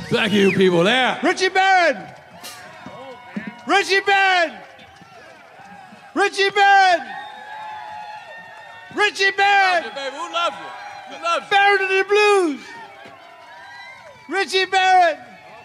Thank you, people there. Richie Barron! Richie Barron! Richie Barron! Richie Barron! Love you, baby. Who loves you? Who loves you? Barron of the Blues! Richie Barron!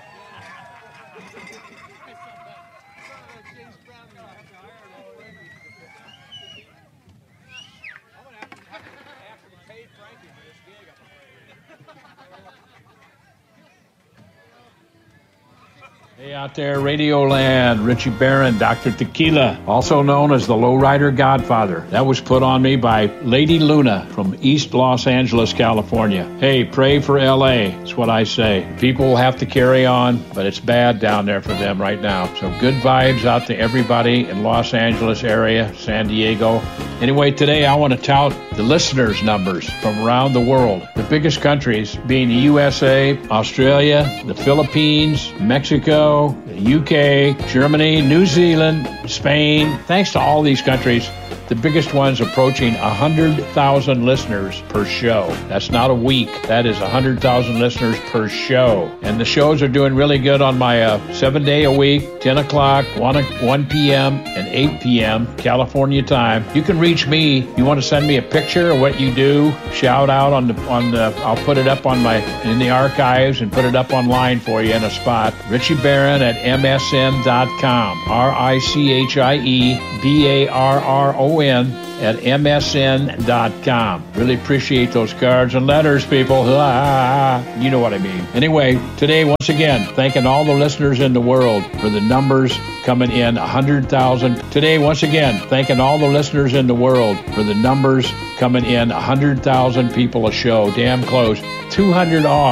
Hey out there, Radioland, Richie Barron, Dr. Tequila, also known as the Lowrider Godfather. That was put on me by Lady Luna from East Los Angeles, California. Hey, pray for LA, that's what I say. People will have to carry on, but it's bad down there for them right now. So good vibes out to everybody in Los Angeles area, San Diego. Anyway, today I want to tout the listeners' numbers from around the world. The biggest countries being the USA, Australia, the Philippines, Mexico, the UK, Germany, New Zealand, Spain. Thanks to all these countries, the biggest ones approaching 100,000 listeners per show. That's not a week. That is 100,000 listeners per show. And the shows are doing really good on my 7-day-a-week, 10 o'clock, 1 p.m., and 8 p.m. California time. You can reach me. You want to send me a picture of what you do, shout out on the I'll put it up in the archives and put it up online for you in a spot. Richie Barron at msn.com. RichieBarron at msn.com. Really appreciate those cards and letters, people. You know what I mean. Anyway, today, once again, thanking all the listeners in the world for the numbers coming in 100,000. Today, once again, thanking all the listeners in the world for the numbers coming in 100,000 people a show. Damn close. 200 off.